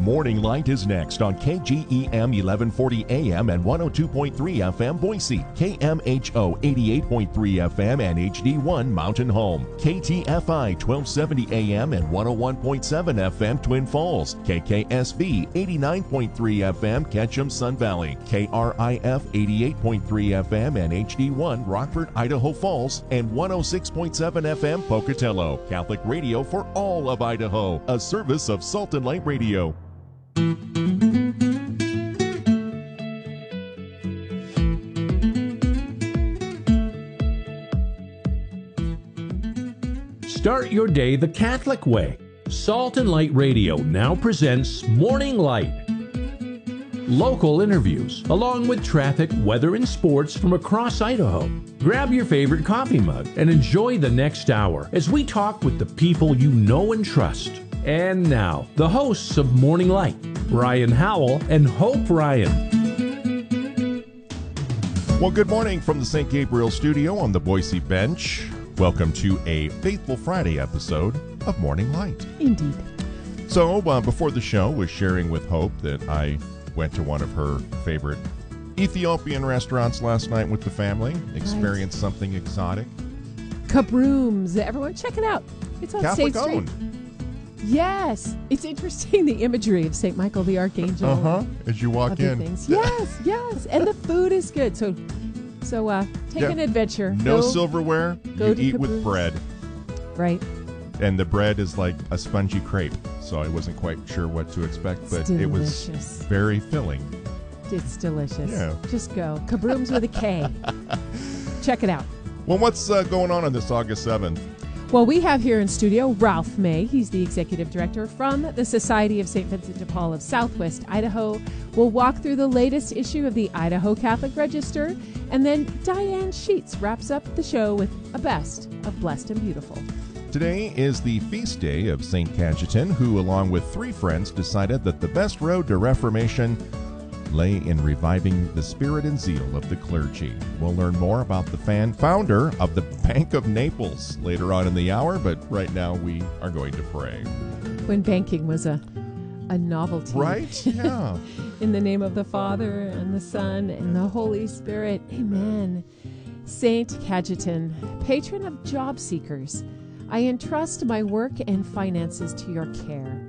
Morning Light is next on KGEM 1140 AM and 102.3 FM Boise, KMHO 88.3 FM and HD1 Mountain Home, KTFI 1270 AM and 101.7 FM Twin Falls, KKSV 89.3 FM Ketchum Sun Valley, KRIF 88.3 FM and HD1 Rockford, Idaho Falls, and 106.7 FM Pocatello. Catholic radio for all of Idaho, a service of Salt and Light Radio. Start your day the Catholic way. Salt and Light Radio now presents Morning Light. Local interviews, along with traffic, weather, and sports from across Idaho. Grab your favorite coffee mug and enjoy the next hour as we talk with the people you know and trust. And now, the hosts of Morning Light, Ryan Howell and Hope Ryan. Well, good morning from the St. Gabriel studio on the Boise bench. Welcome to a Faithful Friday episode of Morning Light. Indeed. So, before the show, was sharing with Hope that I went to one of her favorite Ethiopian restaurants last night with the family. Experienced something exotic. Kabrooms. Everyone, check it out. It's on Catholic State Street. owned. Yes. It's interesting, the imagery of St. Michael the Archangel. As you walk other in. Things. Yes. And the food is good. So take an adventure. No silverware. You eat Kabrooms. with bread. Right. And the bread is like a spongy crepe. So I wasn't quite sure what to expect, but it was very filling. It's delicious. Yeah. Just go. Kabrooms with a K. Check it out. Well, what's going on this August 7th? Well, we have here in studio Ralph May. He's the executive director from the Society of St. Vincent de Paul of Southwest Idaho. We'll walk through the latest issue of the Idaho Catholic Register, and then Diane Sheets wraps up the show with a best of Blessed and Beautiful. Today is the feast day of St. Cajetan, who, along with three friends, decided that the best road to Reformation lay in reviving the spirit and zeal of the clergy. We'll learn more about the founder of the Bank of Naples later on in the hour, but right now we are going to pray. When banking was a novelty. Right? Yeah. In the name of the Father, and the Son, and the Holy Spirit. Amen. St. Cajetan, patron of job seekers, I entrust my work and finances to your care.